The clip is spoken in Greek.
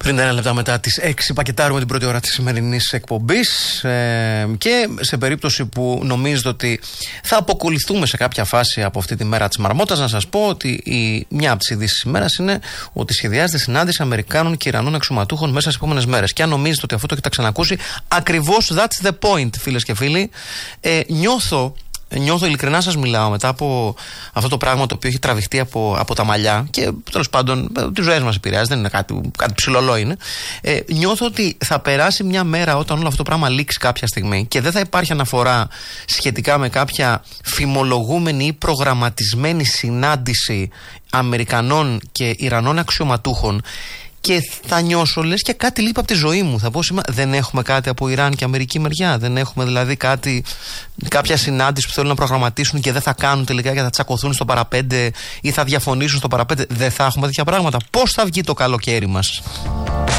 Πριν 1 λεπτά μετά τις 6 πακετάρουμε την πρώτη ώρα της σημερινής εκπομπής και σε περίπτωση που νομίζετε ότι θα αποκολληθούμε σε κάποια φάση από αυτή τη μέρα της Μαρμότας, να σας πω ότι μια από τις ειδήσεις της ημέρας είναι ότι σχεδιάζεται συνάντηση Αμερικάνων και Ιρανών αξιωματούχων μέσα στις επόμενες μέρες. Και αν νομίζετε ότι αυτό το έχετε ξανακούσει, ακριβώς that's the point, φίλες και φίλοι. Νιώθω, ειλικρινά σας μιλάω, μετά από αυτό το πράγμα το οποίο έχει τραβηχτεί από τα μαλλιά και τέλος πάντων τις ζωές μας επηρεάζει, δεν είναι κάτι ψηλολό είναι. Νιώθω ότι θα περάσει μια μέρα όταν όλο αυτό το πράγμα λήξει κάποια στιγμή και δεν θα υπάρχει αναφορά σχετικά με κάποια φημολογούμενη ή προγραμματισμένη συνάντηση Αμερικανών και Ιρανών αξιωματούχων. Και θα νιώσω λες και κάτι λείπει από τη ζωή μου. Θα πω σήμερα, δεν έχουμε κάτι από Ιράν και Αμερική μεριά. Δεν έχουμε δηλαδή κάποια συνάντηση που θέλουν να προγραμματίσουν και δεν θα κάνουν τελικά και θα τσακωθούν στο παραπέντε ή θα διαφωνήσουν στο παραπέντε. Δεν θα έχουμε τέτοια πράγματα. Πώς θα βγει το καλοκαίρι μας?